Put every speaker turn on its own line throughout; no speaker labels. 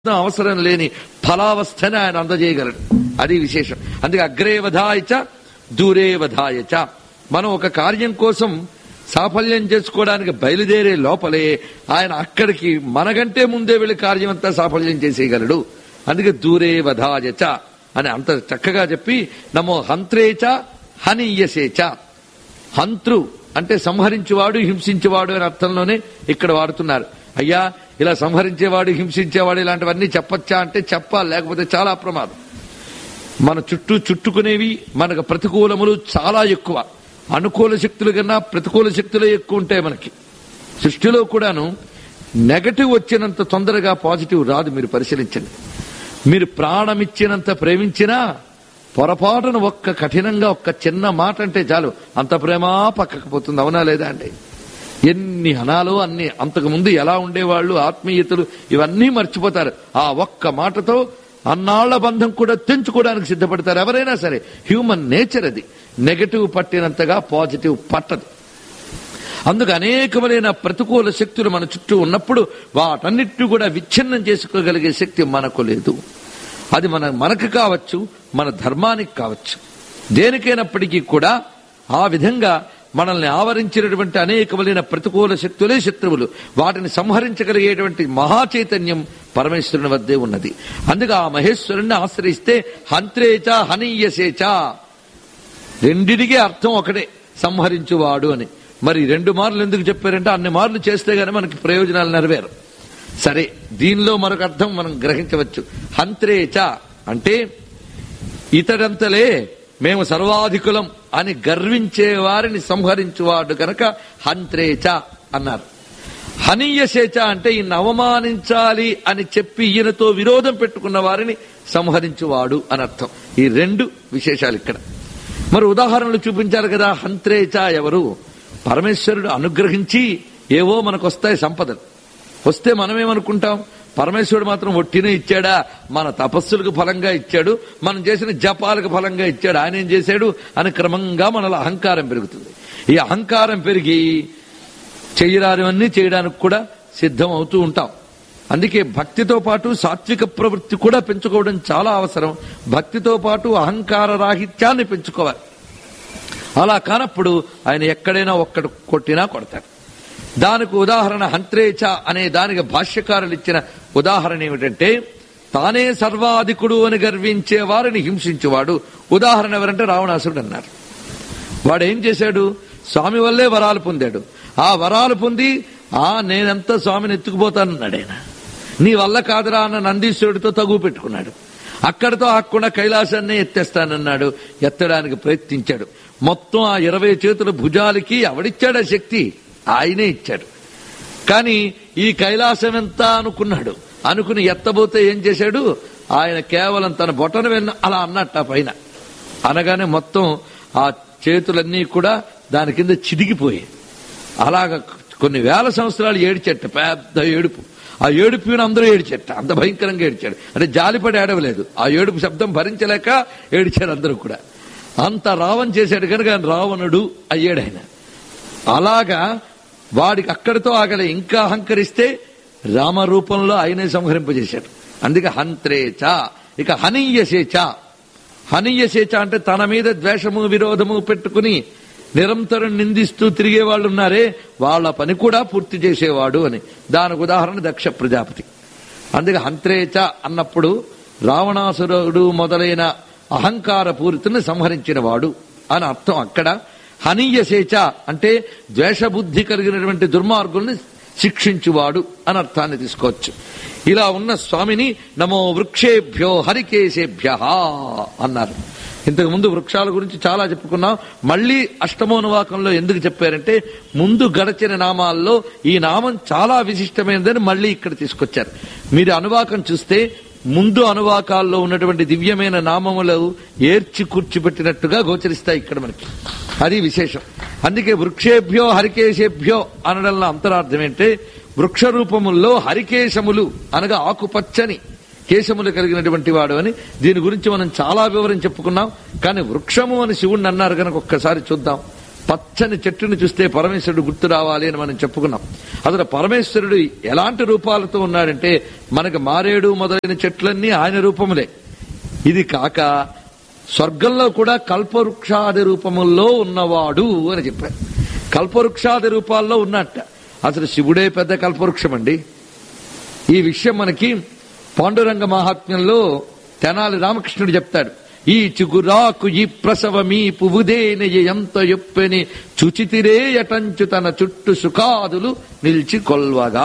అవసరం లేని ఫలావస్థని ఆయన అందజేయగలడు. అది విశేషం. అందుకే అగ్రే వధాయచ దూరే వధాయచ. మనం ఒక కార్యం కోసం సాఫల్యం చేసుకోవడానికి బయలుదేరే లోపలే ఆయన అక్కడికి మనకంటే ముందే వెళ్లి కార్యం అంతా సాఫల్యం చేసేయగలడు. అందుకే దూరే వధాయచ అని అంత చక్కగా చెప్పి నమో హంత్రేచ హనీయసేచ. హంతృ అంటే సంహరించేవాడు, హింసించేవాడు అనే అర్థంలోనే ఇక్కడ వాడుతున్నారు. అయ్యా ఇలా సంహరించేవాడు, హింసించేవాడు ఇలాంటివన్నీ చెప్పచ్చా అంటే చెప్పాలి, లేకపోతే చాలా ప్రమాదం. మన చుట్టూ చుట్టుకునేవి మనకు ప్రతికూలములు చాలా ఎక్కువ. అనుకూల శక్తుల కన్నా ప్రతికూల శక్తులే ఎక్కువ ఉంటాయి మనకి. సృష్టిలో కూడాను నెగటివ్ వచ్చినంత తొందరగా పాజిటివ్ రాదు. మీరు పరిశీలించండి. మీరు ప్రాణమిచ్చినంత ప్రేమించినా పొరపాటును ఒక్క కఠినంగా ఒక్క చిన్న మాట అంటే చాలు అంత ప్రేమ పక్కకు పోతుంది. అవునా లేదా అండి? ఎన్ని అనాలో అన్ని. అంతకుముందు ఎలా ఉండేవాళ్ళు, ఆత్మీయతలు ఇవన్నీ మర్చిపోతారు. ఆ ఒక్క మాటతో అన్నాళ్ల బంధం కూడా తెంచుకోవడానికి సిద్ధపడతారు ఎవరైనా సరే. హ్యూమన్ నేచర్ అది. నెగటివ్ పట్టినంతగా పాజిటివ్ పట్టదు. అందుకు అనేకమైన ప్రతికూల శక్తులు మన చుట్టూ ఉన్నప్పుడు వాటన్నిటిని కూడా విచ్ఛిన్నం చేసుకోగలిగే శక్తి మనకు లేదు. అది మనకు కావచ్చు, మన ధర్మానికి కావచ్చు, దేనికైనప్పటికీ కూడా ఆ విధంగా మనల్ని ఆవరించినటువంటి అనేకమైన ప్రతికూల శక్తులే శత్రువులు. వాటిని సంహరించగలిగేటువంటి మహాచైతన్యం పరమేశ్వరుని వద్దే ఉన్నది. అందుకే ఆ మహేశ్వరుణ్ణి ఆశ్రయిస్తే హంత్రేచ హనీయసేచ రెండిటికీ అర్థం ఒకటే, సంహరించువాడు అని. మరి 2 మార్లు ఎందుకు చెప్పారంటే అన్ని మార్లు చేస్తే గానీ మనకి ప్రయోజనాలు నెరవేరు. సరే, దీనిలో మరొక అర్థం మనం గ్రహించవచ్చు. హంత్రేచ అంటే ఇతడంతలే మేము సర్వాధికులం అని గర్వించే వారిని సంహరించువాడు కనుక హంత్రేచ అన్నారు. హనీయసేచ అంటే ఈయన అవమానించాలి అని చెప్పి ఈయనతో విరోధం పెట్టుకున్న వారిని సంహరించువాడు అని అర్థం. ఈ 2 విశేషాలు ఇక్కడ. మరి ఉదాహరణలు చూపించారు కదా. హంత్రేచ ఎవరు? పరమేశ్వరుడు అనుగ్రహించి ఏవో మనకు వస్తాయి సంపదలు. వస్తే మనమేమనుకుంటాం, పరమేశ్వరుడు మాత్రం ఒట్టినే ఇచ్చాడా? మన తపస్సులకు ఫలంగా ఇచ్చాడు, మనం చేసిన జపాలకు ఫలంగా ఇచ్చాడు. ఆయన ఏం చేశాడు అని క్రమంగా మనలో అహంకారం పెరుగుతుంది. ఈ అహంకారం పెరిగి చేయరానివన్నీ చేయడానికి కూడా సిద్ధం అవుతూ ఉంటాం. అందుకే భక్తితో పాటు సాత్విక ప్రవృత్తి కూడా పెంచుకోవడం చాలా అవసరం. భక్తితో పాటు అహంకార రాహిత్యాన్ని పెంచుకోవాలి. అలా కానప్పుడు ఆయన ఎక్కడైనా ఒక్కడు కొట్టినా కొడతాడు. దానికి ఉదాహరణ హంత్రేచ అనే దానికి భాష్యకారులు ఇచ్చిన ఉదాహరణ ఏమిటంటే, తానే సర్వాధికుడు అని గర్వించే వారిని హింసించేవాడు. ఉదాహరణ ఎవరంటే రావణాసురుడు అన్నారు. వాడు ఏం చేశాడు? స్వామి వల్లే వరాలు పొందాడు. ఆ వరాలు పొంది నేనంతా స్వామిని ఎత్తుకుపోతానన్నాడు ఆయన. నీ వల్ల కాదురా అన్న నందీశ్వరుడితో తగువ పెట్టుకున్నాడు. అక్కడితో ఆకుండా కైలాసాన్ని ఎత్తేస్తానన్నాడు. ఎత్తడానికి ప్రయత్నించాడు. మొత్తం ఆ 20 చేతుల భుజాలకి ఎవడిచ్చాడా శక్తి? ఆయనే ఇచ్చాడు. కానీ ఈ కైలాసం ఎంత అనుకున్నాడు. అనుకుని ఎత్తబోతే ఏం చేశాడు? ఆయన కేవలం తన బొటన వెన్న అలా అన్నట్ట పైన అనగానే మొత్తం ఆ చేతులన్నీ కూడా దాని కింద చిదిగిపోయాయి. అలాగ కొన్ని వేల సంవత్సరాలు ఏడ్చెట్ట, పెద్ద ఏడుపు. ఆ ఏడుపుని అందరూ ఏడ్చెట్ట. అంత భయంకరంగా ఏడ్చాడు. అంటే జాలిపడి ఏడవలేదు, ఆ ఏడుపు శబ్దం భరించలేక ఏడ్చాడు అందరూ కూడా. అంత రావణ చేశాడు కనుక రావణుడు అయ్యాడు ఆయన. అలాగా వాడికి అక్కడితో ఆగలే. ఇంకా అహంకరిస్తే రామరూపంలో ఆయనే సంహరింపజేశాడు. అందుకే హంత్రేచ. ఇక హనీయసేచ. హనీయసేచ అంటే తన మీద ద్వేషము విరోధము పెట్టుకుని నిరంతరం నిందిస్తూ తిరిగే వాళ్ళు ఉన్నారే, వాళ్ళ పని కూడా పూర్తి చేసేవాడు అని. దానికి ఉదాహరణ దక్ష ప్రజాపతి. అందుకే హంత్రేచ అన్నప్పుడు రావణాసురుడు మొదలైన అహంకార పూరితుని సంహరించిన వాడు అని అర్థం. అక్కడ హనీయసేచ అంటే ద్వేషబుద్ధి కలిగినటువంటి దుర్మార్గుల్ని శిక్షించువాడు అని అర్థాన్ని తీసుకోవచ్చు. ఇలా ఉన్న స్వామిని నమో వృక్షేభ్యో హరికేశేభ్య అన్నారు. ఇంతకు ముందు వృక్షాల గురించి చాలా చెప్పుకున్నాం. మళ్లీ అష్టమోనువాకంలో ఎందుకు చెప్పారంటే, ముందు గడచిన నామాల్లో ఈ నామం చాలా విశిష్టమైనదని మళ్లీ ఇక్కడ తీసుకొచ్చారు. మీరు అనువాకం చూస్తే ముందు అనువాకాల్లో ఉన్నటువంటి దివ్యమైన నామములు ఏర్చి కూర్చిపెట్టినట్టుగా గోచరిస్తాయి ఇక్కడ మనకి. అది విశేషం. అందుకే వృక్షేభ్యో హరికేశేభ్యో అనడంలో అంతరార్థం ఏంటంటే, వృక్ష రూపముల్లో హరికేశములు అనగా ఆకుపచ్చని కేశములు కలిగినటువంటి వాడు అని. దీని గురించి మనం చాలా వివరం చెప్పుకున్నాం. కానీ వృక్షము అని శివుణ్ణి అన్నారు కనుక ఒక్కసారి చూద్దాం. పచ్చని చెట్టుని చూస్తే పరమేశ్వరుడు గుర్తు రావాలి అని మనం చెప్పుకున్నాం. అసలు పరమేశ్వరుడు ఎలాంటి రూపాలతో ఉన్నాడంటే మనకు మారేడు మొదలైన చెట్లన్నీ ఆయన రూపములే. ఇది కాక స్వర్గంలో కూడా కల్పవృక్షాది రూపముల్లో ఉన్నవాడు అని చెప్పారు. కల్పవృక్షాది రూపాల్లో ఉన్నట్ట. అసలు శివుడే పెద్ద కల్పవృక్షం అండి. ఈ విషయం మనకి పాండురంగ మహాత్మ్యంలో తెనాలి రామకృష్ణుడు చెప్తాడు. ఈ చిగురాకు ఈ ప్రసవమీ పువ్వుదేని ఎంత ఎప్పని చుచితిరే యటంచు తన చుట్టూ సుఖాదులు నిలిచి కొల్వగా.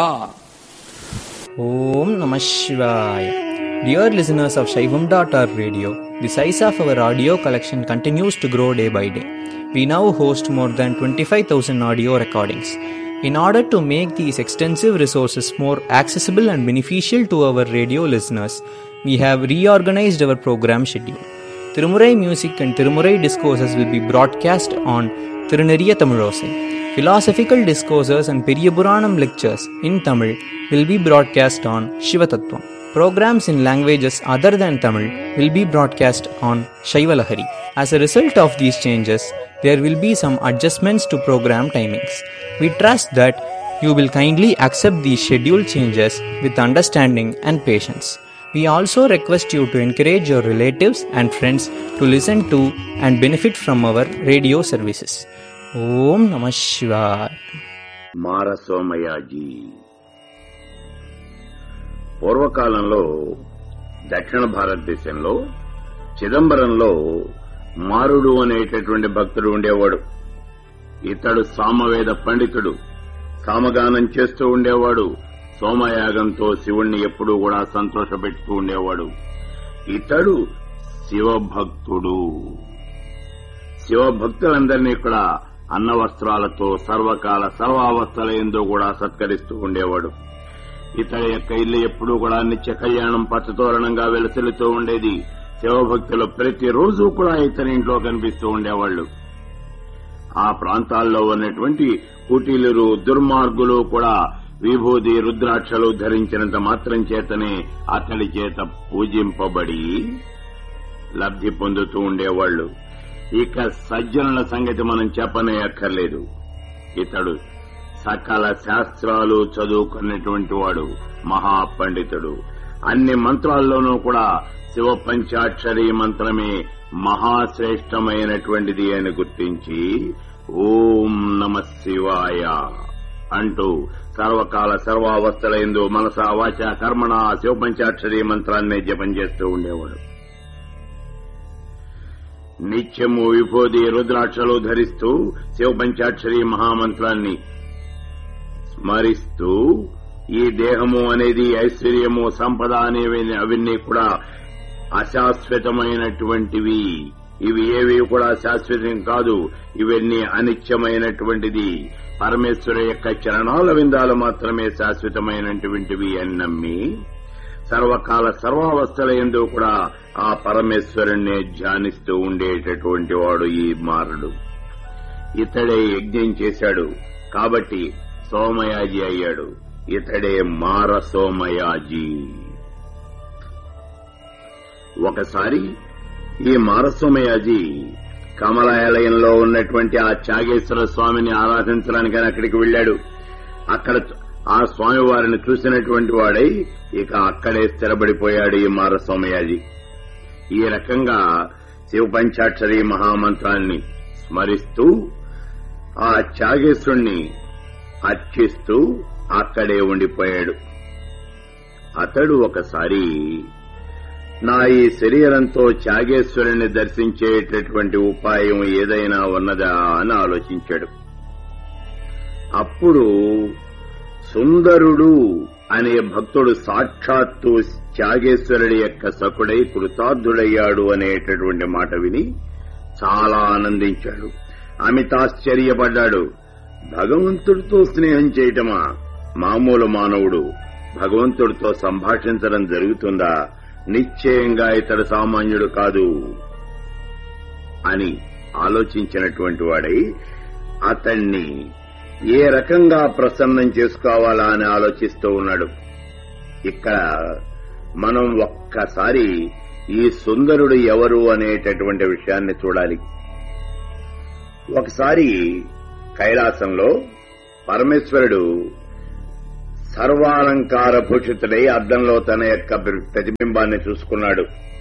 ఓం నమః శివాయ. Dear listeners of Shaivam.org radio, the size of our audio collection continues to grow day by day. We now host more than 25,000 audio recordings. In order to make these extensive resources more accessible and beneficial to our radio listeners, we have reorganized our program schedule. Tirumurai music and Tirumurai discourses will be broadcast on Tiruneriya Tamilosai. Philosophical discourses and Periyapuranam lectures in Tamil will be broadcast on Shivatattvam. Programs in languages other than Tamil will be broadcast on Shaivalahari. As a result of these changes, there will be some adjustments to program timings. We trust that you will kindly accept these schedule changes with understanding and patience. We also request you to encourage your relatives and friends to listen to and benefit from our radio services. Om Namah Shivaya.
మారసోమయాజీ పూర్వకాలంలో దక్షిణ భారతదేశంలో చిదంబరంలో మారుడు అనేటటువంటి భక్తుడు ఉండేవాడు. ఇతడు సామవేద పండితుడు. సామగానం చేస్తూ ఉండేవాడు. సోమయాగంతో శివుణ్ణి ఎప్పుడూ కూడా సంతోషపెడుతూ ఉండేవాడు. ఇతడు శివభక్తుడు. శివభక్తులందరినీ కూడా అన్నవస్త్రాలతో సర్వకాల సర్వావస్థల యందు కూడా సత్కరిస్తూ ఉండేవాడు. ఇతడి యొక్క ఇల్లు ఎప్పుడూ కూడా నిత్య కళ్యాణం పచ్చతోరణంగా వెలసిల్లుతూ ఉండేది. శివభక్తులు ప్రతిరోజు కూడా ఇతని ఇంట్లో కనిపిస్తూ ఉండేవాళ్లు. ఆ ప్రాంతాల్లో ఉన్నటువంటి కుటీలురు దుర్మార్గులు కూడా విభూది రుద్రాక్షలు ధరించినంత మాత్రం చేతనే అతడి చేత పూజింపబడి లబ్ధి పొందుతూ ఉండేవాళ్లు. ఇక సజ్జనుల సంగతి మనం చెప్పనే అక్కర్లేదు. ఇతడు సకల శాస్త్రాలు చదువుకున్నటువంటి వాడు, మహాపండితుడు. అన్ని మంత్రాల్లోనూ కూడా శివ పంచాక్షరీ మంత్రమే మహాశ్రేష్టమైనటువంటిది అని గుర్తించి ఓం నమః శివాయ అంటూ సర్వకాల సర్వావస్థల యందు మనస వాచ కర్మణ శివ పంచాక్షరీ మంత్రాన్ని జపం చేస్తూ ఉండేవాడు. నిత్యము విభూది రుద్రాక్షలు ధరిస్తూ శివ పంచాక్షరీ మహామంత్రాన్ని స్మరిస్తూ ఈ దేహము అనేది ఐశ్వర్యము సంపద అనేవి అవన్నీ కూడా అశాశ్వతమైనటువంటివి. ఇవి ఏవి కూడా శాశ్వతం కాదు. ఇవన్నీ అనిత్యమైనటువంటిది. పరమేశ్వరు యొక్క చరణాల విందాలు మాత్రమే శాశ్వతమైనటువంటివి అని నమ్మి సర్వకాల సర్వావస్థల యందు కూడా ఆ పరమేశ్వరుణ్ణి ధ్యానిస్తూ ఉండేటటువంటి వాడు ఈ మారుడు. ఇతడే యజ్ఞం చేశాడు కాబట్టి సోమయాజి అయ్యాడు. ఇతడే మార సోమయాజి. ఒకసారి ఈ మారసోమయాజి కమలాలయంలో ఉన్నటువంటి ఆ చాగేశ్వర స్వామిని ఆరాధించడానికి అక్కడికి వెళ్లాడు. అక్కడ ఆ స్వామి వారిని చూసినటువంటి వాడై ఇక అక్కడే స్థిరపడిపోయాడు ఈ మారసోమయాజి. ఈ రకంగా శివ పంచాక్షరీ మహామంత్రాన్ని స్మరిస్తూ ఆ చాగేశ్వరుణ్ణి అర్చిస్తూ అక్కడే ఉండిపోయాడు. అతడు ఒకసారి నా ఈ శరీరంతో చాగేశ్వరుని దర్శించేటటువంటి ఉపాయం ఏదైనా ఉన్నదా అని ఆలోచించాడు. అప్పుడు సుందరుడు అనే భక్తుడు సాక్షాత్తు చాగేశ్వరుడి యొక్క సకుడై కృతార్థుడయ్యాడు అనేటటువంటి మాట విని చాలా ఆనందించాడు. అమితాశ్చర్యపడ్డాడు. భగవంతుడితో స్నేహం చేయటమా? మామూలు మానవుడు భగవంతుడితో సంభాషించడం జరుగుతుందా? నిశ్చయంగా ఇతడు సామాన్యుడు కాదు అని ఆలోచించినటువంటి వాడై అతన్ని ఏ రకంగా ప్రసన్నం చేసుకోవాలా అని ఆలోచిస్తూ ఉన్నాడు. ఇక్కడ మనం ఒక్కసారి ఈ సుందరుడు ఎవరు అనేటటువంటి విషయాన్ని చూడాలి. ఒకసారి కైలాసంలో పరమేశ్వరుడు సర్వాలంకార భూషితుడై అద్దంలో తన యొక్క ప్రతిబింబాన్ని చూసుకున్నాడు.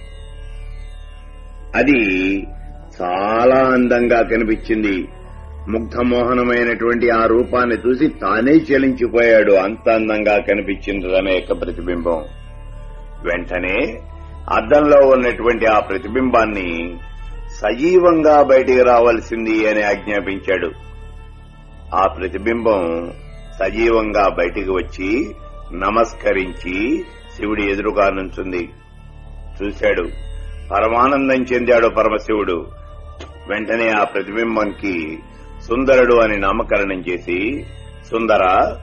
అది చాలా అందంగా కనిపించింది. ముగ్ధమోహనమైనటువంటి ఆ రూపాన్ని చూసి తానే చలించిపోయాడు. అంత అందంగా కనిపించింది తన యొక్క ప్రతిబింబం. వెంటనే అద్దంలో ఉన్నటువంటి ఆ ప్రతిబింబాన్ని సజీవంగా బయటికి రావాల్సింది అని ఆజ్ఞాపించాడు. ఆ ప్రతిబింబం సజీవంగా బయటికి వచ్చి నమస్కరించి శివుడి ఎదురుగా నుంచుంది. చూశాడు, పరమానందం చెందాడు పరమశివుడు. వెంటనే ఆ ప్రతిబింబానికి సుందరుడు అని నామకరణం చేసి, సుందర,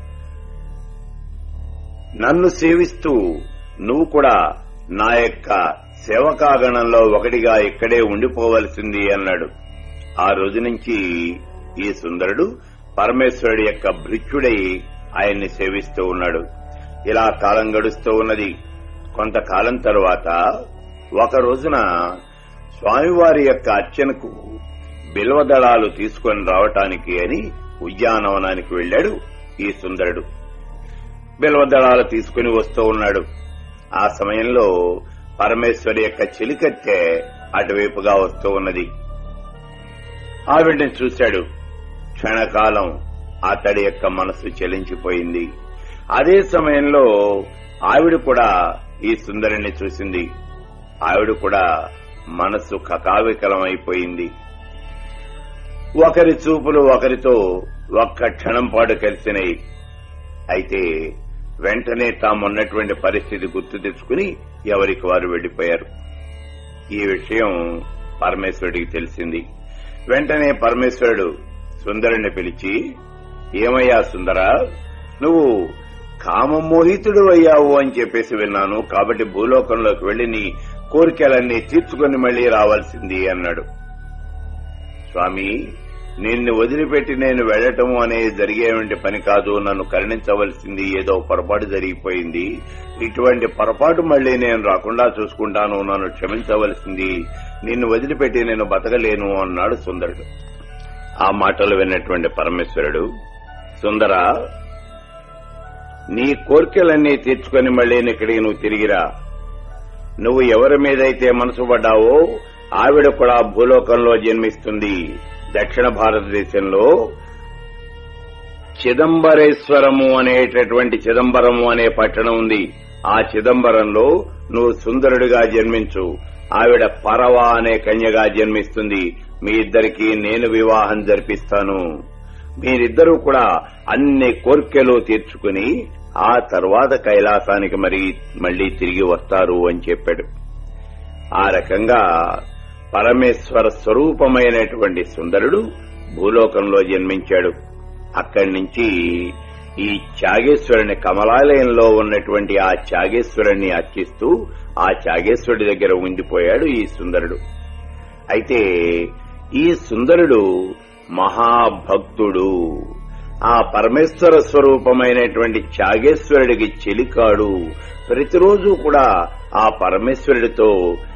నన్ను సేవిస్తూ నువ్వు కూడా నా యొక్క సేవకాగణంలో ఒకటిగా ఇక్కడే ఉండిపోవలసింది అన్నాడు. ఆ రోజు నుంచి ఈ సుందరుడు పరమేశ్వరుడి యొక్క భృత్యుడై ఆయన్ని సేవిస్తూ ఉన్నాడు. ఇలా కాలం గడుస్తూ ఉన్నది. కొంతకాలం తరువాత ఒక రోజున స్వామివారి యొక్క అర్చనకు బిల్వదళాలు తీసుకొని రావటానికి అని ఉద్యానవనానికి వెళ్లాడు ఈ సుందరుడు. బిల్వదళాలు తీసుకుని వస్తూ ఉన్నాడు. ఆ సమయంలో పరమేశ్వరి యొక్క చిలికత్తె అటువైపుగా వస్తూ ఉన్నది. ఆవిడ్ని చూశాడు. క్షణకాలం అతడి యొక్క మనసు చలించిపోయింది. అదే సమయంలో ఆవిడ కూడా ఈ సుందరిని చూసింది. ఆవిడ కూడా మనసు కకావికలమైపోయింది. ఒకరి చూపులు ఒకరితో ఒక్క క్షణం పాటు కలిసినాయి. అయితే వెంటనే తామున్నటువంటి పరిస్థితి గుర్తు తెచ్చుకుని ఎవరికి వారు వెళ్లిపోయారు. ఈ విషయం పరమేశ్వరుడికి తెలిసింది. వెంటనే పరమేశ్వరుడు సుందరుని పిలిచి, ఏమయ్యా సుందర, నువ్వు కామమోహితుడు అయ్యావు అని చెప్పేసి విన్నాను. కాబట్టి భూలోకంలోకి వెళ్లి నీ కోరికలన్నీ తీర్చుకుని మళ్లీ రావాల్సింది అన్నాడు. స్వామి, నిన్ను వదిలిపెట్టి నేను వెళ్లటము అనేది జరిగేటువంటి పని కాదు. నన్ను కరుణించవలసింది. ఏదో పొరపాటు జరిగిపోయింది. ఇటువంటి పొరపాటు మళ్లీ నేను రాకుండా చూసుకుంటాను. నన్ను క్షమించవలసింది. నిన్ను వదిలిపెట్టి నేను బతకలేను అన్నాడు సుందరుడు. ఆ మాటలు విన్నటువంటి పరమేశ్వరుడు, సుందర, నీ కోరికలన్నీ తీర్చుకుని మళ్లీ ఇక్కడికి నువ్వు తిరిగిరా. నువ్వు ఎవరి మీదైతే మనసు పడ్డావో ఆవిడ కూడా భూలోకంలో జన్మిస్తుంది. దక్షిణ భారతదేశంలో చిదంబరేశ్వరము అనేటటువంటి చిదంబరము అనే పట్టణం ఉంది. ఆ చిదంబరంలో నువ్వు సుందరుడిగా జన్మించు. ఆవిడ పరవ అనే కన్యగా జన్మిస్తుంది. మీ ఇద్దరికీ నేను వివాహం జరిపిస్తాను. మీరిద్దరూ కూడా అన్ని కోర్కెలు తీర్చుకుని ఆ తర్వాత కైలాసానికి మళ్లీ తిరిగి వస్తారు అని చెప్పాడు. ఆ రకంగా పరమేశ్వర స్వరూపమైనటువంటి సుందరుడు భూలోకంలో జన్మించాడు. అక్కడి నుంచి ఈ త్యాగేశ్వరుని కమలాలయంలో ఉన్నటువంటి ఆ త్యాగేశ్వరుణ్ణి అర్చిస్తూ ఆ త్యాగేశ్వరుడి దగ్గర ఉండిపోయాడు ఈ సుందరుడు. అయితే ఈ సుందరుడు మహాభక్తుడు. ఆ పరమేశ్వర స్వరూపమైనటువంటి త్యాగేశ్వరుడికి చెలికాడు. ప్రతిరోజు కూడా ఆ పరమేశ్వరుడితో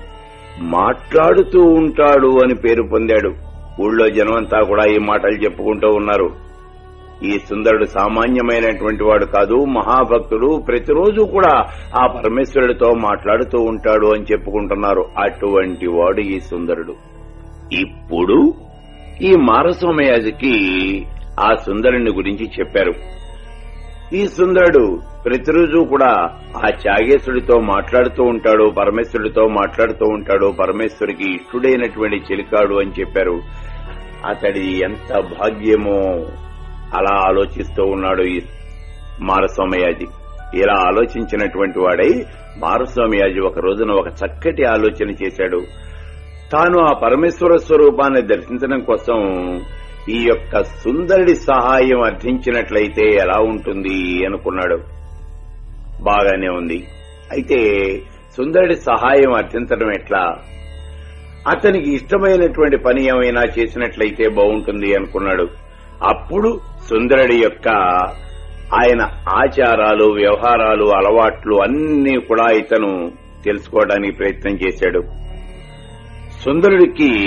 మాట్లాడుతూ ఉంటాడు అని పేరు పొందాడు. ఊళ్ళో జనమంతా కూడా ఈ మాటలు చెప్పుకుంటూ ఉన్నారు. ఈ సుందరుడు సామాన్యమైనటువంటి వాడు కాదు, మహాభక్తుడు. ప్రతిరోజు కూడా ఆ పరమేశ్వరుడితో మాట్లాడుతూ ఉంటాడు అని చెప్పుకుంటున్నారు. అటువంటి వాడు ఈ సుందరుడు. ఇప్పుడు ఈ మారస్వామయాజికి ఆ సుందరుని గురించి చెప్పారు. ఈ సుందరుడు ప్రతిరోజు కూడా ఆ త్యాగేశ్వరుడితో మాట్లాడుతూ ఉంటాడు, పరమేశ్వరుడితో మాట్లాడుతూ ఉంటాడు, పరమేశ్వరికి ఇష్టుడైనటువంటి చెలికాడు అని చెప్పారు. అతడి ఎంత భాగ్యమో అలా ఆలోచిస్తూ ఉన్నాడు ఈ మారస్వామయాజి. ఇలా ఆలోచించినటువంటి వాడై మారస్వామయాజి ఒక రోజున ఒక చక్కటి ఆలోచన చేశాడు. తాను ఆ పరమేశ్వర స్వరూపాన్ని దర్శించడం కోసం ఈ యొక్క సుందరుడి సహాయం అర్థించినట్లయితే ఎలా ఉంటుంది అనుకున్నాడు. బాగానే ఉంది. అయితే సుందరుడి సహాయం అర్థించడం ఎట్లా? అతనికి ఇష్టమైనటువంటి పని ఏమైనా చేసినట్లయితే బాగుంటుంది అనుకున్నాడు. అప్పుడు సుందరుడి యొక్క ఆయన ఆచారాలు, వ్యవహారాలు, అలవాట్లు అన్నీ కూడా ఇతను తెలుసుకోవడానికి ప్రయత్నం చేశాడు. సుందరుడికి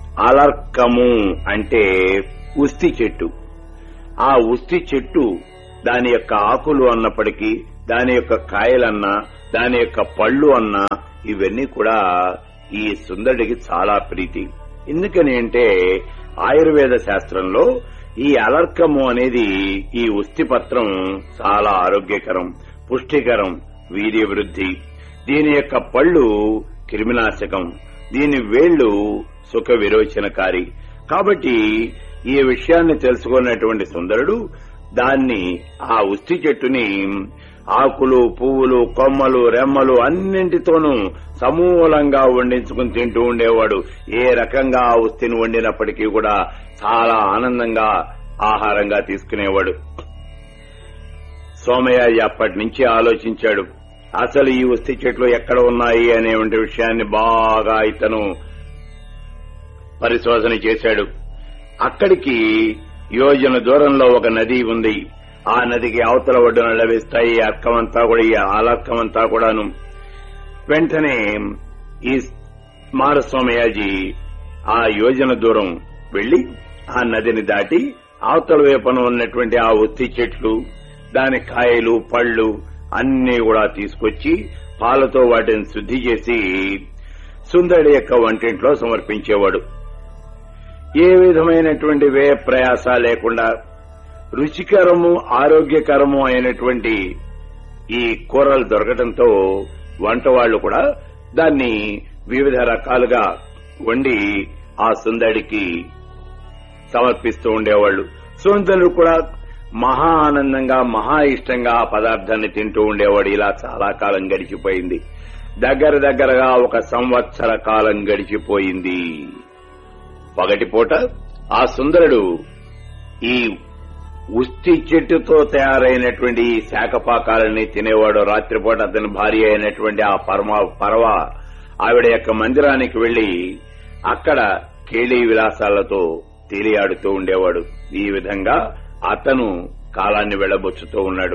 అలర్కము అంటే ఉస్తి చెట్టు. ఆ ఉస్తి చెట్టు దాని యొక్క ఆకులు అన్నప్పటికీ, దాని యొక్క కాయలన్నా, దాని యొక్క పళ్ళు అన్నా ఇవన్నీ కూడా ఈ సుందరుడికి చాలా ప్రీతి. ఎందుకని అంటే ఆయుర్వేద శాస్త్రంలో ఈ అలర్కము అనేది, ఈ ఉస్తి పత్రం చాలా ఆరోగ్యకరం, పుష్టికరం, వీర్య వృద్ధి. దీని యొక్క పళ్ళు క్రిమినాశకం, దీని వేళ్లు సుఖ విరోచనకారి. కాబట్టి ఈ విషయాన్ని తెలుసుకున్నటువంటి సుందరుడు దాన్ని, ఆ ఉస్తి చెట్టుని ఆకులు, పువ్వులు, కొమ్మలు, రెమ్మలు అన్నింటితోనూ సమూలంగా వండించుకుని తింటూ ఉండేవాడు. ఏ రకంగా ఆ ఉస్తిని వండినప్పటికీ కూడా చాలా ఆనందంగా ఆహారంగా తీసుకునేవాడు. సోమయాజి అప్పటి నుంచి ఆలోచించాడు, అసలు ఈ ఉస్తి చెట్లు ఎక్కడ ఉన్నాయి అనేటువంటి విషయాన్ని బాగా ఇతను పరిశోధన చేశాడు. అక్కడికి యోజన దూరంలో ఒక నది ఉంది. ఆ నదికి అవతల ఒడ్డున లభిస్తాయి అర్కమంతా కూడా, ఈ అలర్కమంతా కూడాను. వెంటనే ఈ మారస్వామయాజీ ఆ యోజన దూరం వెళ్లి ఆ నదిని దాటి అవతల వైపున ఉన్నటువంటి ఆ ఉత్తి చెట్లు, దాని కాయలు, పళ్ళు అన్నీ కూడా తీసుకొచ్చి పాలతో వాటిని శుద్ధి చేసి సుందరుడి యొక్క వంటింట్లో సమర్పించేవాడు. ఏ విధమైనటువంటి వ్యయ ప్రయాస లేకుండా రుచికరము, ఆరోగ్యకరము అయినటువంటి ఈ కూరలు దొరకడంతో వంటవాళ్లు కూడా దాన్ని వివిధ రకాలుగా వండి ఆ సుందరుడికి సమర్పిస్తూ ఉండేవాళ్లు. సుందరుడు కూడా మహా ఆనందంగా, మహా ఇష్టంగా ఆ పదార్థాన్ని తింటూ ఉండేవాడు. ఇలా చాలా కాలం గడిచిపోయింది. దగ్గరగా 1 సంవత్సర కాలం గడిచిపోయింది. పగటిపూట ఆ సుందరుడు ఈ ఉస్తి చెట్టుతో తయారైనటువంటి ఈ శాఖపాకాలని తినేవాడు. రాత్రిపూట అతని భార్య అయినటువంటి ఆ పరవ ఆవిడ యొక్క మందిరానికి వెళ్లి అక్కడ కేళీ విలాసాలతో తేలియాడుతూ ఉండేవాడు. ఈ విధంగా అతను కాలాన్ని వెళ్లబుచ్చుతూ ఉన్నాడు.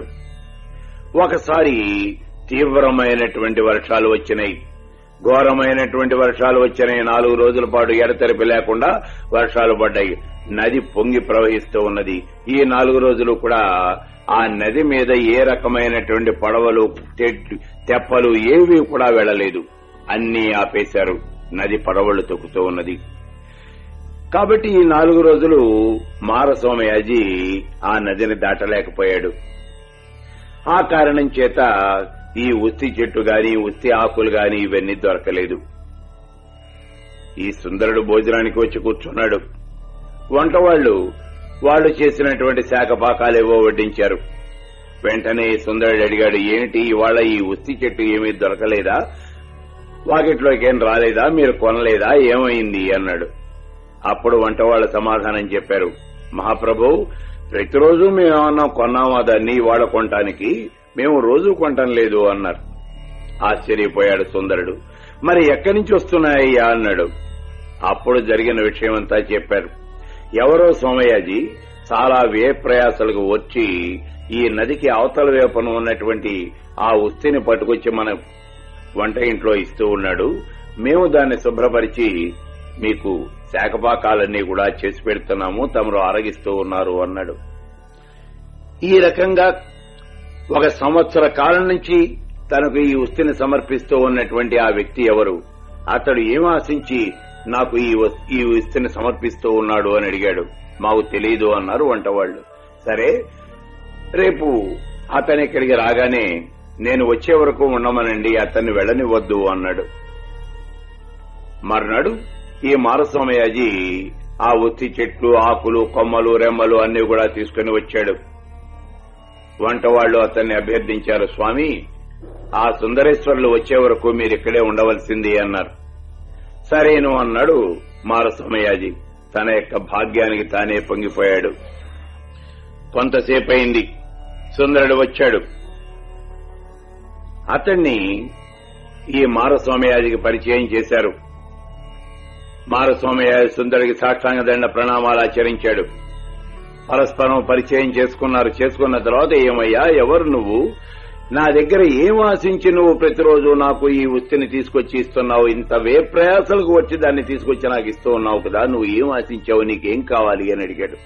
ఒకసారి తీవ్రమైనటువంటి వర్షాలు వచ్చినాయి, ఘోరమైనటువంటి వర్షాలు వచ్చినాయి. 4 రోజుల పాటు ఎడతెరిపి లేకుండా వర్షాలు పడ్డాయి. నది పొంగి ప్రవహిస్తూ ఉన్నది. ఈ 4 రోజులు కూడా ఆ నది మీద ఏ రకమైనటువంటి పడవలు, తెప్పలు ఏవి కూడా వెళ్లలేదు. అన్నీ ఆపేశారు. నది పడవలు తొక్కుతూ ఉన్నది. కాబట్టి ఈ 4 రోజులు మారస్వామయాజీ ఆ నదిని దాటలేకపోయాడు. ఆ కారణం చేత ఈ ఉస్తి చెట్టు గాని, ఉస్తి ఆకులు గాని ఇవన్నీ దొరకలేదు. ఈ సుందరుడు భోజనానికి వచ్చి కూర్చున్నాడు. వాళ్ళు చేసినటువంటి శాఖపాకాలేవో వడ్డించారు. వెంటనే సుందరుడు అడిగాడు, ఏమిటి ఇవాళ ఈ ఉస్తి చెట్టు ఏమీ దొరకలేదా? వాకిట్లోకి ఏం రాలేదా? మీరు కొనలేదా? ఏమైంది అన్నాడు. అప్పుడు వంటవాళ్లు సమాధానం చెప్పారు, మహాప్రభు, ప్రతిరోజు మేమేమన్నా కొన్నామా దాన్ని ఇవాళ కొనటానికి? మేము రోజు కొనటం లేదు అన్నారు. ఆశ్చర్యపోయాడు సుందరుడు. మరి ఎక్కడి నుంచి వస్తున్నాయ్యా అన్నాడు. అప్పుడు జరిగిన విషయమంతా చెప్పారు. ఎవరో సోమయాజీ చాలా వ్యయ ప్రయాసాలకు వచ్చి ఈ నదికి అవతల వైపున ఉన్నటువంటి ఆ ఉస్తిని పట్టుకొచ్చి మన వంట ఇంట్లో ఇస్తూ ఉన్నాడు. మేము దాన్ని శుభ్రపరిచి మీకు శాఖపాకాలన్నీ కూడా చేసి పెడుతున్నాము, తమరు ఆరగిస్తూ ఉన్నారు అన్నాడు. ఈ రకంగా 1 సంవత్సర కాలం నుంచి తనకు ఈ ఉస్తిని సమర్పిస్తూ ఉన్నటువంటి ఆ వ్యక్తి ఎవరు? అతడు ఏం ఆశించి నాకు ఈ ఉస్తిని సమర్పిస్తూ ఉన్నాడు అని అడిగాడు. మాకు తెలియదు అన్నారు వంటవాళ్లు. సరే, రేపు అతని ఇక్కడికి రాగానే నేను వచ్చే వరకు ఉండమనండి, అతన్ని వెళ్లనివ్వద్దు అన్నాడు. మర్నాడు ఈ మారస్వామయాజీ ఆ ఉత్తి చెట్లు, ఆకులు, కొమ్మలు, రెమ్మలు అన్ని కూడా తీసుకుని వచ్చాడు. వంటవాళ్లు అతన్ని అభ్యర్థించారు, స్వామి, ఆ సుందరేశ్వరులు వచ్చే వరకు మీరు ఇక్కడే ఉండవలసింది అన్నారు. సరేను అన్నాడు మారస్వామయాజీ. తన యొక్క భాగ్యానికి తానే పొంగిపోయాడు. కొంతసేపు అయింది. సుందరుడు వచ్చాడు. అతన్ని ఈ మారస్వామయాజికి పరిచయం చేశారు. మారస్వామయాజి సుందరుడికి సాష్టాంగ దండ ప్రణామాలు ఆచరించాడు. పరస్పరం పరిచయం చేసుకున్నారు. చేసుకున్న తర్వాత, ఏమయ్యా, ఎవరు నువ్వు? నా దగ్గర ఏం ఆశించి నువ్వు ప్రతిరోజు నాకు ఈ వస్తుని తీసుకొచ్చి ఇస్తున్నావు? ఇంత ప్రయాసలకు వచ్చి దాన్ని తీసుకొచ్చి నాకు ఇస్తూ ఉన్నావు కదా, నువ్వు ఏం ఆశించావు, నీకేం కావాలి అని అడిగాడు.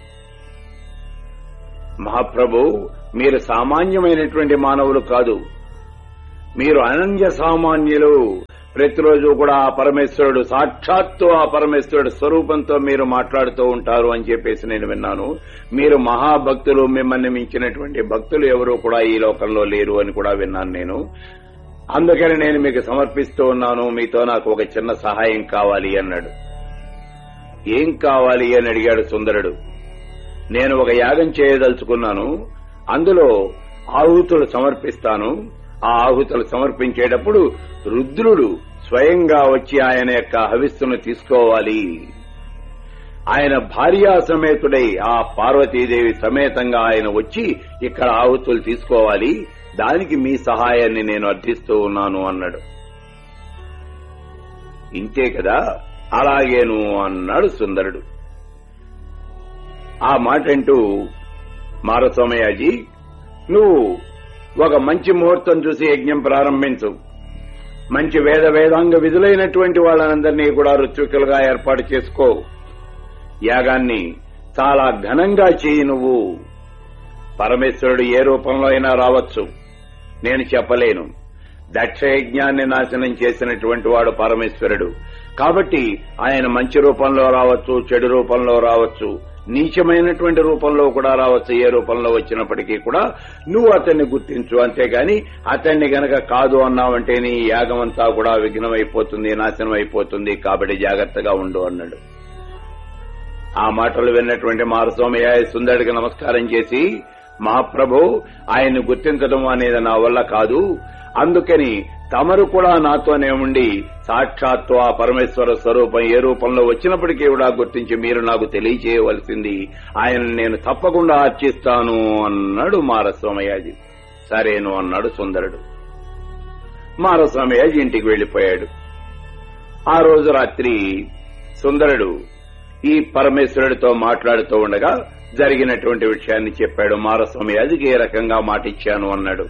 మహాప్రభు, మీరు సామాన్యమైనటువంటి మానవులు కాదు, మీరు అనన్య సామాన్యులు. ప్రతిరోజు కూడా ఆ పరమేశ్వరుడు సాక్షాత్తు ఆ పరమేశ్వరుడు స్వరూపంతో మీరు మాట్లాడుతూ ఉంటారు అని చెప్పేసి నేను విన్నాను. మీరు మహాభక్తులు, మిమ్మల్ని మించినటువంటి భక్తులు ఎవరూ కూడా ఈ లోకంలో లేరు అని కూడా విన్నాను నేను. అందుకని నేను మీకు సమర్పిస్తూ ఉన్నాను, మీతో నాకు ఒక చిన్న సహాయం కావాలి అన్నాడు. ఏం కావాలి అని అడిగాడు సుందరుడు. నేను ఒక యాగం చేయదలుచుకున్నాను, అందులో ఆహుతులు సమర్పిస్తాను. ఆ ఆహుతులు సమర్పించేటప్పుడు రుద్రుడు స్వయంగా వచ్చి ఆయన యొక్క హవిస్సును తీసుకోవాలి. ఆయన భార్యా సమేతుడై ఆ పార్వతీదేవి సమేతంగా ఆయన వచ్చి ఇక్కడ ఆహుతులు తీసుకోవాలి. దానికి మీ సహాయాన్ని నేను అర్థిస్తూ ఉన్నాను అన్నాడు. ఇంతే కదా, అలాగేను అన్నాడు సుందరుడు. ఆ మాటంటూ మారస్వామయ్యాజీ, నువ్వు ఒక మంచి ముహూర్తం చూసి యజ్ఞం ప్రారంభించు. మంచి వేదాంగ విధులైనటువంటి వాళ్ళందరినీ కూడా ఋత్వికులుగా ఏర్పాటు చేసుకో. యాగాన్ని చాలా ఘనంగా చేయి. నువ్వు పరమేశ్వరుడు ఏ రూపంలో అయినా రావచ్చు, నేను చెప్పలేను. దక్షయజ్ఞాన్ని నాశనం చేసినటువంటి వాడు పరమేశ్వరుడు. కాబట్టి ఆయన మంచి రూపంలో రావచ్చు, చెడు రూపంలో రావచ్చు, నీచమైనటువంటి రూపంలో కూడా రావచ్చు. ఏ రూపంలో వచ్చినప్పటికీ కూడా నువ్వు అతన్ని గుర్తించు. అంతేగాని అతన్ని గనక కాదు అన్నావంటే నీ యాగం అంతా కూడా విఘ్నం అయిపోతుంది, నాశనం అయిపోతుంది. కాబట్టి జాగ్రత్తగా ఉండు అన్నాడు. ఆ మాటలు విన్నటువంటి మారస్వామయ్య సుందరుడికి నమస్కారం చేసి, మహాప్రభు, ఆయన్ని గుర్తించడం అనేది నా వల్ల కాదు, అందుకని తమరు కూడా నాతోనే ఉండి సాక్షాత్తు ఆ పరమేశ్వర స్వరూపం ఏ రూపంలో వచ్చినప్పటికీ కూడా గుర్తించి మీరు నాకు తెలియచేయవలసింది. ఆయన నేను తప్పకుండా అర్చిస్తాను అన్నాడు మారస్వామయ్యాజీ. సరేను అన్నాడు సుందరుడు. మారస్వామయ్యాజీ ఇంటికి వెళ్లిపోయాడు. ఆ రోజు రాత్రి సుందరుడు ఈ పరమేశ్వరుడితో మాట్లాడుతూ ఉండగా జరిగినటువంటి విషయాన్ని చెప్పాడు. మారస్వామయ్యాజీకి ఏ రకంగా మాట ఇచ్చాను అన్నాడు.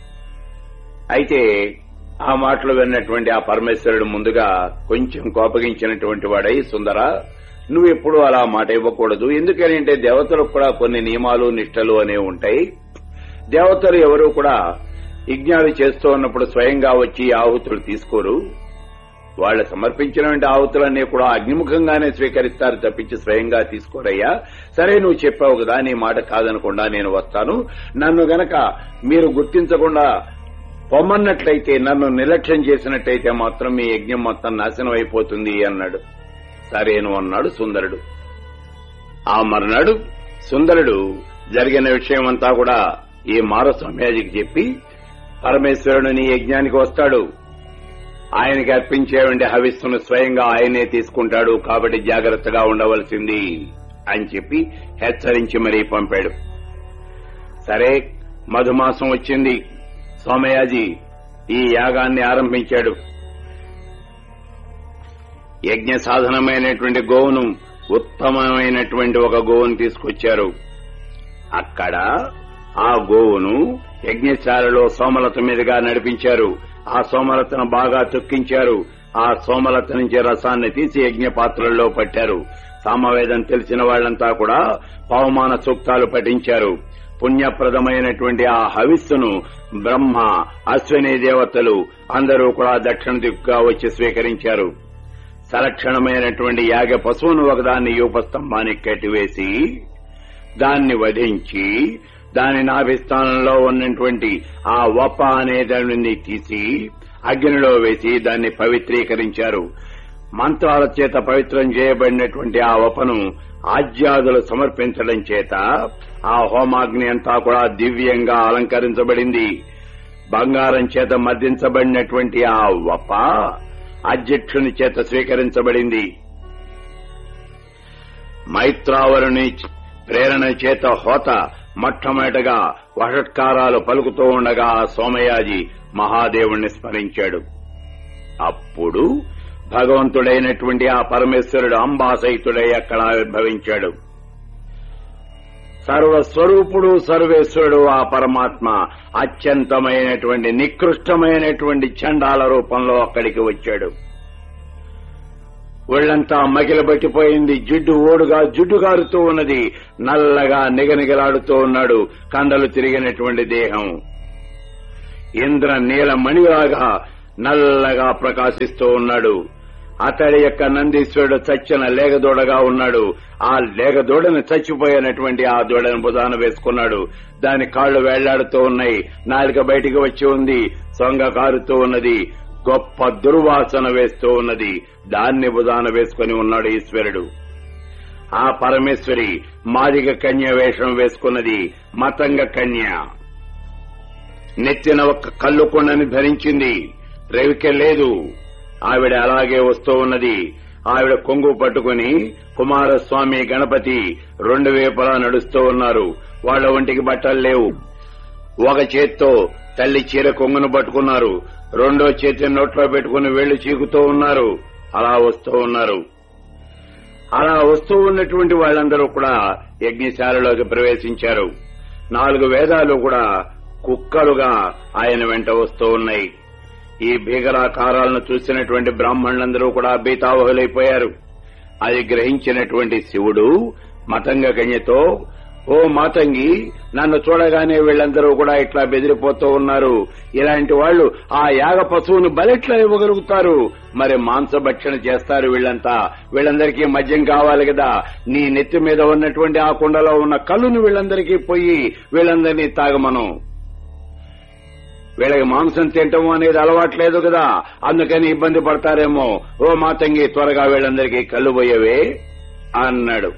అయితే ఆ మాటలు విన్నటువంటి ఆ పరమేశ్వరుడు ముందుగా కొంచెం కోపగించినటువంటి వాడై, సుందర, నువ్వు ఎప్పుడూ అలా మాట ఇవ్వకూడదు. ఎందుకంటే దేవతలకు కూడా కొన్ని నియమాలు నిష్టలు అనేవి ఉంటాయి. దేవతలు ఎవరూ కూడా యజ్ఞాలు చేస్తూ ఉన్నప్పుడు స్వయంగా వచ్చి ఆహుతులు తీసుకోరు. వాళ్ళు సమర్పించినటువంటి ఆహుతులన్నీ కూడా అగ్నిముఖంగానే స్వీకరిస్తారు తప్పించి స్వయంగా తీసుకోరయ్యా. సరే, నువ్వు చెప్పావు కదా, నీ మాట కాదనకుండా నేను వస్తాను. నన్ను గనక మీరు గుర్తించకుండా పొమ్మన్నట్లయితే, నన్ను నిర్లక్ష్యం చేసినట్లయితే మాత్రం మీ యజ్ఞం మొత్తం నాశనం అయిపోతుంది అన్నాడు. సరేను అన్నాడు సుందరుడు. ఆ మర్నాడు సుందరుడు జరిగిన విషయమంతా కూడా ఈ మారస్వామ్యాజికి చెప్పి, పరమేశ్వరుడు నీ యజ్ఞానికి వస్తాడు, ఆయనకి అర్పించేవంటి హవిస్సును స్వయంగా ఆయనే తీసుకుంటాడు, కాబట్టి జాగ్రత్తగా ఉండవలసింది అని చెప్పి హెచ్చరించి మరీ పంపాడు. సరే, మధుమాసం వచ్చింది. సోమయాజీ ఈ యాగాన్ని ఆరంభించాడు. యజ్ఞ సాధనమైనటువంటి గోవును, ఉత్తమమైనటువంటి ఒక గోవును తీసుకొచ్చారు. అక్కడ ఆ గోవును యజ్ఞశాలలో సోమలత మీదుగా నడిపించారు. ఆ సోమలతను బాగా తొక్కించారు. ఆ సోమలత నుంచి రసాన్ని తీసి యజ్ఞ పాత్రల్లో పట్టారు. సామవేదం తెలిసిన వాళ్లంతా కూడా పవమాన సూక్తాలు పఠించారు. పుణ్యప్రదమైనటువంటి ఆ హవిస్సును బ్రహ్మ, అశ్విని దేవతలు అందరూ కూడా దక్షిణ దిక్కుగా వచ్చి స్వీకరించారు. సలక్షణమైనటువంటి యాగ పశువును ఒకదాన్ని యూపస్తంభానికి కట్టివేసి దాన్ని వధించి దాని నాభిస్థానంలో ఉన్నటువంటి ఆ వప అనే దానిని తీసి అగ్నిలో వేసి దాన్ని పవిత్రీకరించారు. మంత్రాల చేత పవిత్రం చేయబడినటువంటి ఆ వపను ఆజ్యాదులు సమర్పించడం చేత ఆ హోమాగ్ని అంతా కూడా దివ్యంగా అలంకరించబడింది. బంగారం చేత మర్దించబడినటువంటి ఆ వప అధ్యక్షుని చేత స్వీకరించబడింది. మైత్రావరుని ప్రేరణ చేత హోత మొట్టమొదటగా వషట్కారాలు పలుకుతూ ఉండగా ఆ సోమయాజీ మహాదేవుణ్ణి స్మరించాడు. అప్పుడు భగవంతుడైనటువంటి ఆ పరమేశ్వరుడు అంబాసహితుడై అక్కడ ఆవిర్భవించాడు. సర్వస్వరూపుడు సర్వేశ్వరుడు ఆ పరమాత్మ అత్యంతమైనటువంటి నికృష్టమైనటువంటి చండాల రూపంలో అక్కడికి వచ్చాడు. ఒళ్లంతా మగిలబట్టిపోయింది, జుడ్డు గారుతూ ఉన్నది, నల్లగా నిగనిగలాడుతూ ఉన్నాడు, కండలు తిరిగినటువంటి దేహం ఇంద్ర నీల మణిలాగా నల్లగా ప్రకాశిస్తూ ఉన్నాడు. అతడి యొక్క నందీశ్వరుడు చచ్చిన లేగదూడగా ఉన్నాడు. ఆ లేగదూడని చచ్చిపోయినటువంటి ఆ దూడను భుజాన వేసుకున్నాడు. దాని కాళ్లు వేళ్లాడుతూ ఉన్నాయి, నాలుక బయటికి వచ్చి ఉంది, సొంగ కారుతూ ఉన్నది, గొప్ప దుర్వాసన వేస్తూ ఉన్నది. దాన్ని భుజాన వేసుకుని ఉన్నాడు ఈశ్వరుడు. ఆ పరమేశ్వరి మాదిగ కన్య వేషం వేసుకున్నది, మతంగ కన్య. నెత్తిన ఒక కళ్ళుకొండని ధరించింది, రేవికె లేదు. ఆవిడ అలాగే వస్తూ ఉన్నది. ఆవిడ కొంగు పట్టుకుని కుమారస్వామి, గణపతి రెండు వైపులా నడుస్తూ ఉన్నారు. వాళ్ల ఒంటికి బట్టలు లేవు. ఒక చేత్తో తల్లి చీర కొంగును పట్టుకున్నారు, రెండో చేతిని నోట్లో పెట్టుకుని వేళ్లు చీకుతూ ఉన్నారు. అలా వస్తూ ఉన్నారు. అలా వస్తూ ఉన్నటువంటి వాళ్ళందరూ కూడా యజ్ఞశాలలోకి ప్రవేశించారు. 4 వేదాలు కూడా కుక్కలుగా ఆయన వెంట వస్తూ ఉన్నాయి. ఈ భీకరాకారాలను చూసినటువంటి బ్రాహ్మణులందరూ కూడా బీతావహులైపోయారు. అది గ్రహించినటువంటి శివుడు మతంగ కన్యతో, ఓ మాతంగి, నన్ను చూడగానే వీళ్ళందరూ కూడా ఇట్లా బెదిరిపోతూ ఉన్నారు. ఇలాంటి వాళ్లు ఆ యాగ పశువును బలెట్లా ఇవ్వగలుగుతారు? మరి మాంసభక్షణ చేస్తారు వీళ్ళంతా. వీళ్ళందరికీ మద్యం కావాలి కదా. నీ నెత్తి మీద ఉన్నటువంటి ఆ కుండలో ఉన్న కళ్ళును వీళ్ళందరికీ పోయి వీళ్ళందరినీ తాగమను. వీళ్ళకి మాంసం తింటం అనేది అలవాట్లేదు కదా, అందుకని ఇబ్బంది పడతారేమో. ఓ మాతంగి, త్వరగా వీళ్ళందరికీ కళ్ళు పోయేవే అన్నాడు.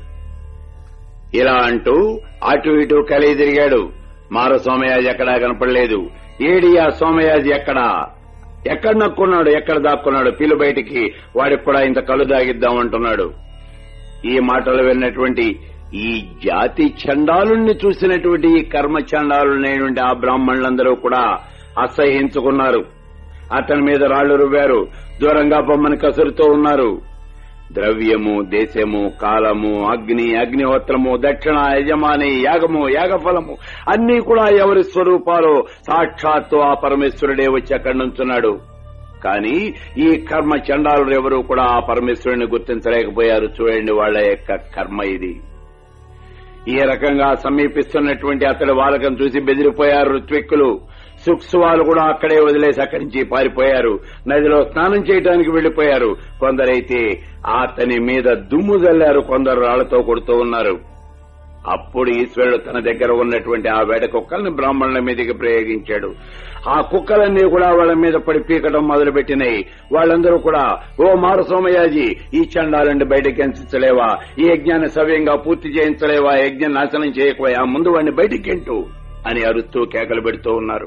ఇలా అంటూ అటు ఇటు కలిగి తిరిగాడు. మార సోమయాజి ఎక్కడా కనపడలేదు. ఏడియా సోమయాజి ఎక్కడ నక్కున్నాడు, ఎక్కడ దాక్కున్నాడు? పిల్లు బయటికి, వాడికి కూడా ఇంత కళ్ళు దాగిద్దామంటున్నాడు. ఈ మాటలు విన్నటువంటి ఈ జాతి చండాలుణ్ణి చూసినటువంటి ఈ కర్మ చండాలున్నటువంటి ఆ బ్రాహ్మణులందరూ కూడా అసహ్యించుకున్నారు. అతని మీద రాళ్లు రువ్వారు, దూరంగా బొమ్మని కసురుతూ ఉన్నారు. ద్రవ్యము, దేశము, కాలము, అగ్ని, అగ్నిహోత్రము, దక్షిణ, యజమాని, యాగము, యాగఫలము అన్నీ కూడా ఎవరి స్వరూపాలు? సాక్షాత్తు ఆ పరమేశ్వరుడే వచ్చి అక్కడి నుంచున్నాడు. కానీ ఈ కర్మ చండాలుడు ఎవరూ కూడా ఆ పరమేశ్వరుని గుర్తించలేకపోయారు. చూడండి వాళ్ల యొక్క కర్మ ఇది. ఈ రకంగా సమీపిస్తున్నటువంటి అతడి వాలకం చూసి బెదిరిపోయారు ఋత్విక్కులు. సుక్సువాలు కూడా అక్కడే వదిలేసి అక్కడి నుంచి పారిపోయారు. నదిలో స్నానం చేయడానికి వెళ్లిపోయారు. కొందరైతే అతని మీద దుమ్ము జల్లారు, కొందరు రాళ్లతో కొడుతూ ఉన్నారు. అప్పుడు ఈశ్వరుడు తన దగ్గర ఉన్నటువంటి ఆ వేట కుక్కల్ని బ్రాహ్మణుల మీదకి ప్రయోగించాడు. ఆ కుక్కలన్నీ కూడా వాళ్ళ మీద పడి పీకడం మొదలుపెట్టినాయి. వాళ్ళందరూ కూడా, ఓ మారు సోమయాజి, ఈ చండాలండి బయటికి ఎంచలేవా? ఈ యజ్ఞాన్ని సవ్యంగా పూర్తి చేయించలేవా? యజ్ఞం నాశనం చేయకపోయా? ముందు వాడిని బయటికెంటు అని అరుస్తూ కేకలు పెడుతూ ఉన్నారు.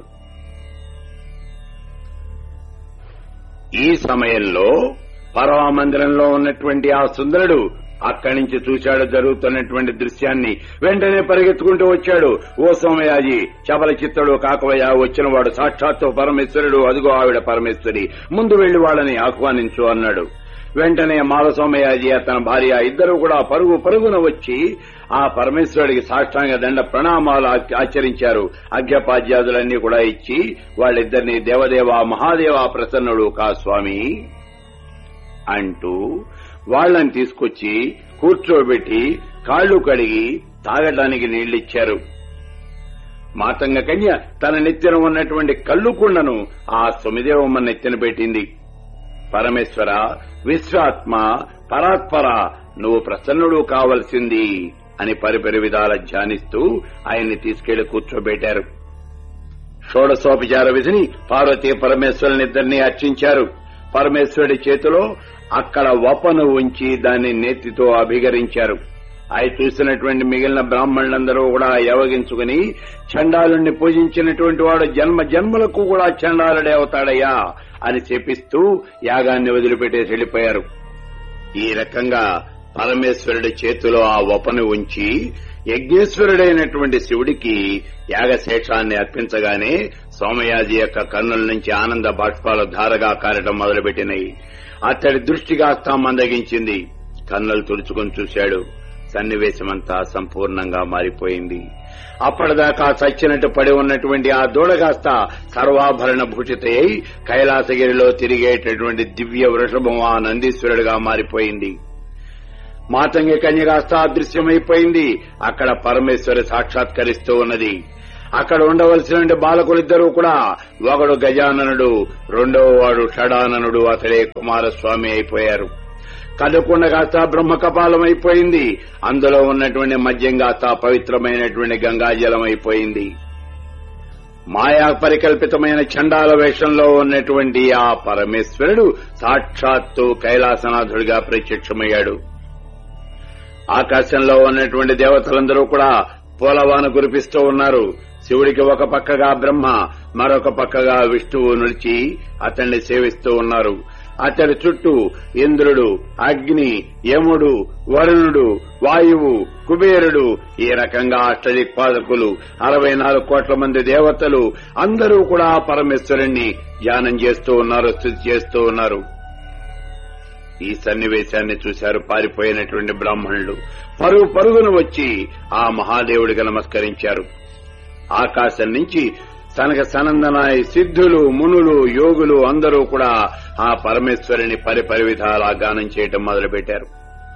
ఈ సమయంలో పరమమందిరంలో ఉన్నటువంటి ఆ సుందరుడు అక్కడి నుంచి చూశాడు జరుగుతున్నటువంటి దృశ్యాన్ని. వెంటనే పరిగెత్తుకుంటూ వచ్చాడు. ఓ సోమయాజి, చపల చిత్తుడు కాకవయ్య, వచ్చినవాడు సాక్షాత్తు పరమేశ్వరుడు, అదిగో ఆవిడ పరమేశ్వరి, ముందు వెళ్లి వాళ్ళని ఆహ్వానించు అన్నాడు. వెంటనే మాల సోమయాజి, అతని భార్య ఇద్దరు కూడా పరుగున వచ్చి ఆ పరమేశ్వరుడికి సాష్టాంగ దండ ప్రణామాలు ఆచరించారు. అర్ఘ్యపాద్యాదులన్నీ కూడా ఇచ్చి వాళ్ళిద్దరినీ దేవదేవ మహాదేవ ప్రసన్నుడు కా స్వామి అంటూ వాళ్లని తీసుకొచ్చి కూర్చోబెట్టి కాళ్లు కడిగి తాగడానికి నీళ్లిచ్చారు. మాతంగ కన్య తన నెత్తిన ఉన్నటువంటి కళ్ళుకుండను ఆ సొమిదేవమ్మ నెత్తిన పెట్టింది. పరమేశ్వర, విశ్వాత్మ, పరాత్పర, నువ్వు ప్రసన్నుడు కావలసింది అని పరిపరి విధాల ధ్యానిస్తూ ఆయన్ని తీసుకెళ్లి కూర్చోబెట్టారు. షోడశోపచార విధిని పార్వతీ పరమేశ్వరునిద్దరినీ అర్చించారు. పరమేశ్వరుడి చేతిలో అక్కడ వపను ఉంచి దాన్ని నేతితో అభిగరించారు. అవి చూసినటువంటి మిగిలిన బ్రాహ్మణులందరూ కూడా యవగించుకుని, చండాలుణ్ణి పూజించినటువంటి వాడు జన్మ జన్మలకు కూడా చండాలుడే అవుతాడయ్యా అని చెప్పిస్తూ యాగాన్ని వదిలిపెట్టేసి వెళ్లిపోయారు. ఈ రకంగా పరమేశ్వరుడి చేతిలో ఆ వపను ఉంచి యజ్ఞేశ్వరుడైనటువంటి శివుడికి యాగశేషాన్ని అర్పించగానే సోమయాజి యొక్క కన్నుల నుంచి ఆనంద బాష్పాలు ధారగా కారటం మొదలుపెట్టినాయి. అతడి దృష్టి కాస్త మందగించింది. కన్నులు తుడుచుకుని చూశాడు. సన్నివేశమంతా సంపూర్ణంగా మారిపోయింది. అప్పటిదాకా చచ్చినట్టు పడి ఉన్నటువంటి ఆ దూడగాస్త సర్వాభరణ భూషితయ్యి కైలాసగిరిలో తిరిగేటటువంటి దివ్య వృషభం ఆ నందీశ్వరుడుగా మారిపోయింది. మాతంగి కన్యగాస్త అదృశ్యమైపోయింది. అక్కడ పరమేశ్వరి సాక్షాత్కరిస్తూ ఉన్నది. అక్కడ ఉండవలసిన బాలకులిద్దరూ కూడా, ఒకడు గజాననుడు, రెండవ వాడు షడాననుడు, అతడే కుమారస్వామి అయిపోయారు. కదుకుండ కాస్త బ్రహ్మ కపాలం అయిపోయింది. అందులో ఉన్నటువంటి మద్యం కాస్త పవిత్రమైనటువంటి గంగాజలం అయిపోయింది. మాయా పరికల్పితమైన చండాల వేషంలో ఉన్నటువంటి ఆ పరమేశ్వరుడు సాక్షాత్తు కైలాసనాథుడిగా ప్రత్యక్షమయ్యాడు. ఆకాశంలో ఉన్నటువంటి దేవతలందరూ కూడా పూలవాన కురిపిస్తూ ఉన్నారు. శివుడికి ఒక పక్కగా బ్రహ్మ, మరొక పక్కగా విష్ణువు నిలిచి అతన్ని సేవిస్తూ ఉన్నారు. అతడి చుట్టూ ఇంద్రుడు, అగ్ని, యముడు, వరుణుడు, వాయువు, కుబేరుడు, ఈ రకంగా అష్టదిక్పాదకులు 64 కోట్ల మంది దేవతలు అందరూ కూడా పరమేశ్వరుణ్ణి ధ్యానం చేస్తూ ఉన్నారు, స్తుతి చేస్తూ ఉన్నారు. ఈ సన్నివేశాన్ని చూశారు పారిపోయినటువంటి బ్రాహ్మణులు. పరుగున వచ్చి ఆ మహాదేవుడికి నమస్కరించారు. ఆకాశం నుంచి తనక సనందనాయ సిద్ధులు, మునులు, యోగులు అందరూ కూడా ఆ పరమేశ్వరుని పరివిధాలా గానం చేయటం మొదలుపెట్టారు.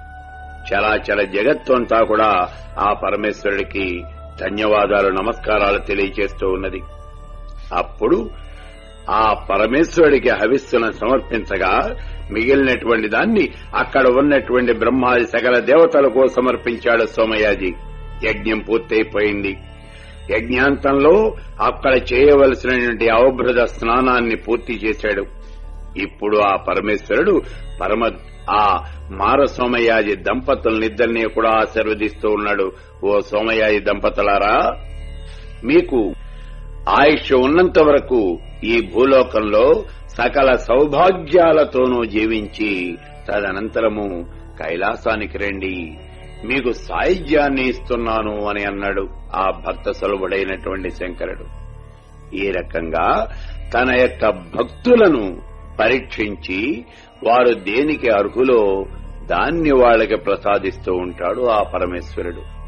చరాచర జగత్తంతా కూడా ఆ పరమేశ్వరుడికి ధన్యవాదాలు, నమస్కారాలు తెలియజేస్తూ ఉన్నది. అప్పుడు ఆ పరమేశ్వరుడికి హవిస్సును సమర్పించగా మిగిలినటువంటి దాన్ని అక్కడ ఉన్నటువంటి బ్రహ్మాది సకల దేవతలకు సమర్పించాడు సోమయాజి. యజ్ఞం పూర్తయిపోయింది. యజ్ఞాంతంలో అక్కడ చేయవలసినటువంటి అవభృత స్నానాన్ని పూర్తి చేశాడు. ఇప్పుడు ఆ పరమేశ్వరుడు ఆ మార సోమయాజి దంపతులనిద్దరినీ కూడా ఆశీర్వదిస్తూ ఉన్నాడు. ఓ సోమయాజి దంపతులారా, మీకు ఆయుష్ ఉన్నంత వరకు ఈ భూలోకంలో సకల సౌభాగ్యాలతోనూ జీవించి తదనంతరము కైలాసానికి రండి, మీకు సాయుధ్యాన్ని ఇస్తున్నాను అని అన్నాడు ఆ భక్త సులభుడైనటువంటి శంకరుడు. ఈ రకంగా తన యొక్క భక్తులను పరీక్షించి వారు దేనికి అర్హులో దాన్ని వాళ్ళకి ప్రసాదిస్తూ ఉంటాడు ఆ పరమేశ్వరుడు.